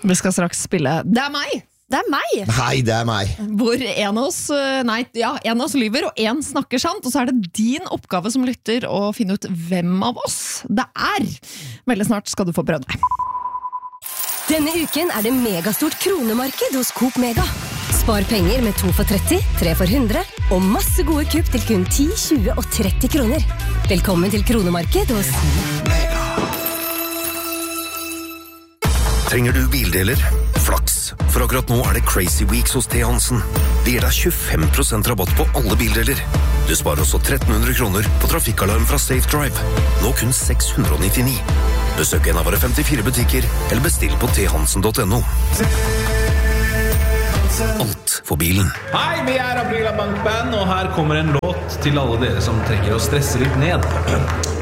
Vi skal straks spille Det er meg! Det er meg! Nei, det er meg. Hvor en av oss lyver, og en snakker sant, og så er det din oppgave som lytter å finne ut hvem av oss det er. Veldig snart skal du få prøve deg. Denne uken er det megastort kronemarked hos Coop Mega. Spar penger med 2 for 30, 3 for 100, og masse gode kupp til kun 10, 20 og 30 kroner. Velkommen til kronemarked hos Mega. Trenger du bildeler? Flaks, for akkurat nå er det Crazy Weeks hos T. Hansen. Det gir deg 25% rabatt på alle bildeler. Du sparer også 1300 kroner på trafikkalarm fra Safe Drive. Nå kun 699. Besøk en av våre 54 butikker, eller bestill på thansen.no. Alt for bilen. Hei, vi er Aprila Bankband, og her kommer en låt til alle dere som trenger å stresse litt ned.